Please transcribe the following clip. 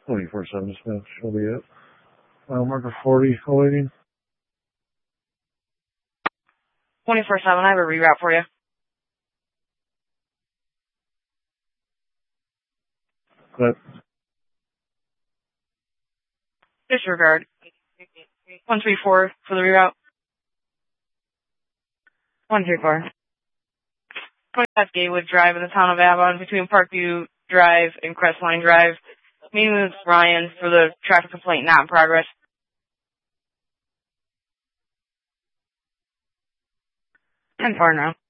24/7 dispatch will be it. Mile marker 40, awaiting. 24/7, I have a reroute for you. But Disregard. 134 for the reroute. 134. 25 Gatewood Drive in the town of Avon between Parkview Drive and Crestline Drive. Meeting with Ryan for the traffic complaint not in progress. 10-4 now.